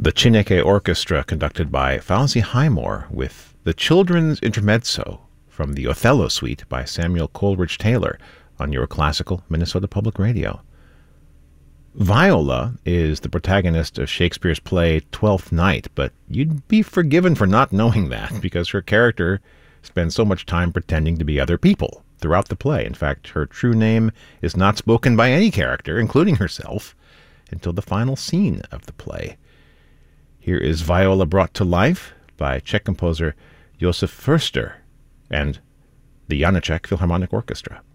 The Chineke Orchestra, conducted by Fauzi Highmore, with the Children's Intermezzo from the Othello Suite by Samuel Coleridge Taylor on your classical Minnesota Public Radio. Viola is the protagonist of Shakespeare's play Twelfth Night, but you'd be forgiven for not knowing that because her character spends so much time pretending to be other people throughout the play. In fact, her true name is not spoken by any character, including herself, until the final scene of the play. Here is Viola brought to life by Czech composer Josef Förster and the Janáček Philharmonic Orchestra.